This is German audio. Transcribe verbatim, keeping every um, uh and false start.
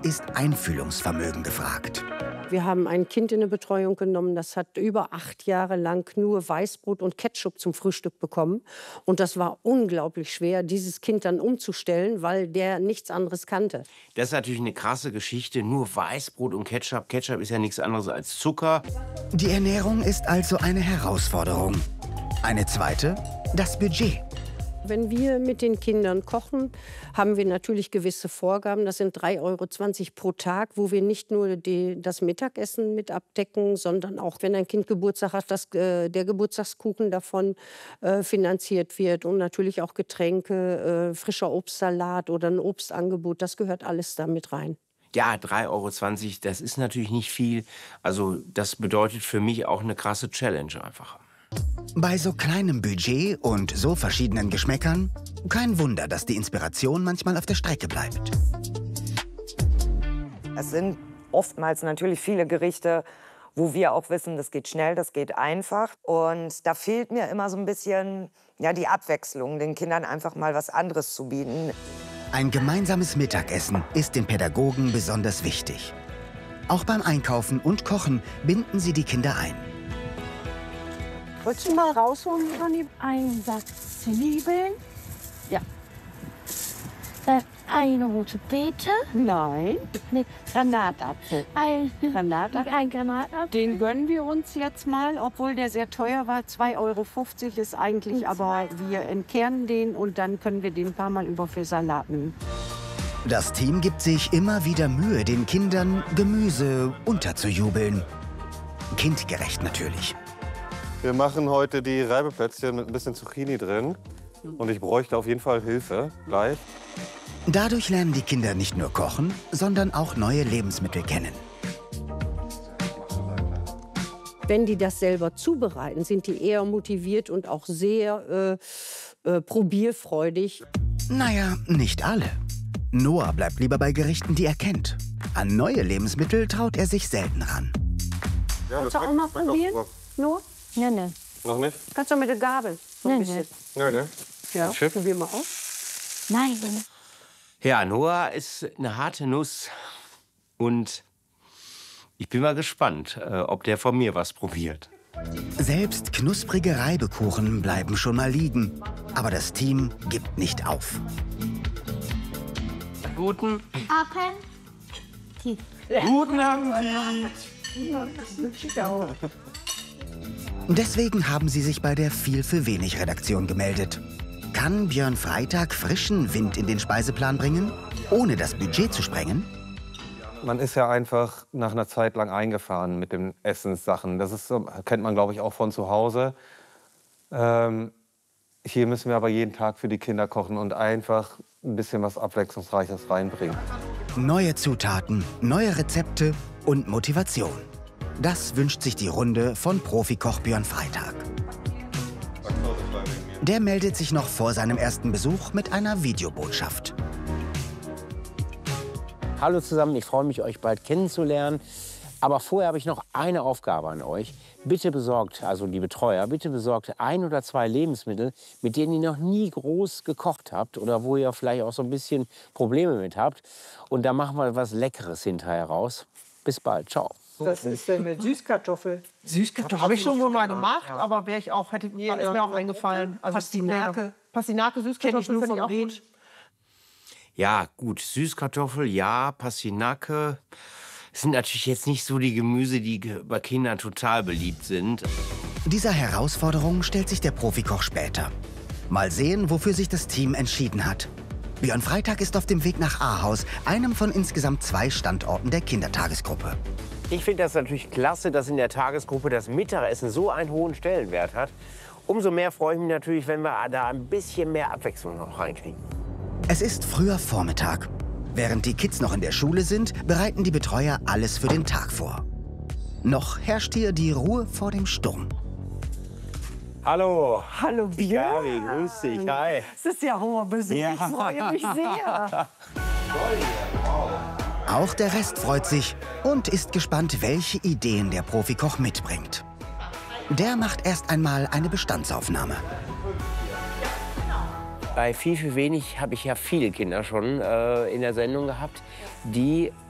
ist Einfühlungsvermögen gefragt. Wir haben ein Kind in eine Betreuung genommen, das hat über acht Jahre lang nur Weißbrot und Ketchup zum Frühstück bekommen. Und das war unglaublich schwer, dieses Kind dann umzustellen, weil der nichts anderes kannte. Das ist natürlich eine krasse Geschichte. Nur Weißbrot und Ketchup. Ketchup ist ja nichts anderes als Zucker. Die Ernährung ist also eine Herausforderung. Eine zweite, das Budget. Wenn wir mit den Kindern kochen, haben wir natürlich gewisse Vorgaben. Das sind drei Euro zwanzig pro Tag, wo wir nicht nur die, das Mittagessen mit abdecken, sondern auch, wenn ein Kind Geburtstag hat, dass äh, der Geburtstagskuchen davon äh, finanziert wird. Und natürlich auch Getränke, äh, frischer Obstsalat oder ein Obstangebot, das gehört alles da mit rein. Ja, drei Euro zwanzig, das ist natürlich nicht viel. Also das bedeutet für mich auch eine krasse Challenge einfach. Bei so kleinem Budget und so verschiedenen Geschmäckern, kein Wunder, dass die Inspiration manchmal auf der Strecke bleibt. Es sind oftmals natürlich viele Gerichte, wo wir auch wissen, das geht schnell, das geht einfach. Und da fehlt mir immer so ein bisschen ja, die Abwechslung, den Kindern einfach mal was anderes zu bieten. Ein gemeinsames Mittagessen ist den Pädagogen besonders wichtig. Auch beim Einkaufen und Kochen binden sie die Kinder ein. Wolltest du mal rausholen, Ronny? Ein Satz Zwiebeln. Ja. Dann eine rote Beete. Nein. Nee, Granatapfel. ein Granatapfel. Ein Granatapfel. Den gönnen wir uns jetzt mal, obwohl der sehr teuer war. zwei Euro fünfzig ist eigentlich, aber wir entkernen den und dann können wir den ein paar Mal über für Salat nehmen. Das Team gibt sich immer wieder Mühe, den Kindern Gemüse unterzujubeln. Kindgerecht natürlich. Wir machen heute die Reibeplätzchen mit ein bisschen Zucchini drin. Und ich bräuchte auf jeden Fall Hilfe gleich. Dadurch lernen die Kinder nicht nur kochen, sondern auch neue Lebensmittel kennen. Wenn die das selber zubereiten, sind die eher motiviert und auch sehr äh, äh, probierfreudig. Naja, nicht alle. Noah bleibt lieber bei Gerichten, die er kennt. An neue Lebensmittel traut er sich selten ran. Ja, Kannst du auch mal probieren? Noah? Nee, nee. Noch nicht? Kannst du mit der Gabel? So ein Nee, bisschen. nee. Ja, ne? Ja, Schiff? probier mal aus. Nein. Ja, Noah ist eine harte Nuss. Und ich bin mal gespannt, äh, ob der von mir was probiert. Selbst knusprige Reibekuchen bleiben schon mal liegen. Aber das Team gibt nicht auf. Guten. Appetit. Guten Appetit. Deswegen haben sie sich bei der Viel für wenig Redaktion gemeldet. Kann Björn Freitag frischen Wind in den Speiseplan bringen, ohne das Budget zu sprengen? Man ist ja einfach nach einer Zeit lang eingefahren mit den Essenssachen. Das ist so, kennt man, glaube ich, auch von zu Hause. Ähm, hier müssen wir aber jeden Tag für die Kinder kochen und einfach ein bisschen was Abwechslungsreiches reinbringen. Neue Zutaten, neue Rezepte und Motivation. Das wünscht sich die Runde von Profikoch Björn Freitag. Der meldet sich noch vor seinem ersten Besuch mit einer Videobotschaft. Hallo zusammen, ich freue mich, euch bald kennenzulernen. Aber vorher habe ich noch eine Aufgabe an euch. Bitte besorgt, also die Betreuer, bitte besorgt ein oder zwei Lebensmittel, mit denen ihr noch nie groß gekocht habt oder wo ihr vielleicht auch so ein bisschen Probleme mit habt. Und da machen wir was Leckeres hinterher raus. Bis bald, ciao. Das ist denn mit Süßkartoffel. Süßkartoffel habe ich schon wohl mal gemacht, aber wäre ich auch, hätte mir, ist mir auch eingefallen. Also Pastinake. Pastinake, Süßkartoffel finde ich auch gut. Ja, gut, Süßkartoffel, ja, Pastinake. Das sind natürlich jetzt nicht so die Gemüse, die bei Kindern total beliebt sind. Dieser Herausforderung stellt sich der Profikoch später. Mal sehen, wofür sich das Team entschieden hat. Björn Freitag ist auf dem Weg nach Ahaus, einem von insgesamt zwei Standorten der Kindertagesgruppe. Ich finde das natürlich klasse, dass in der Tagesgruppe das Mittagessen so einen hohen Stellenwert hat. Umso mehr freue ich mich natürlich, wenn wir da ein bisschen mehr Abwechslung noch reinkriegen. Es ist früher Vormittag. Während die Kids noch in der Schule sind, bereiten die Betreuer alles für den Tag vor. Noch herrscht hier die Ruhe vor dem Sturm. Hallo. Hallo Björn. Gabi, grüß dich. Hi. Das ist ja hoher Besuch. Ja. Ich freue mich sehr. Auch der Rest freut sich und ist gespannt, welche Ideen der Profikoch mitbringt. Der macht erst einmal eine Bestandsaufnahme. Bei Viel für wenig habe ich ja viele Kinder schon äh, in der Sendung gehabt, die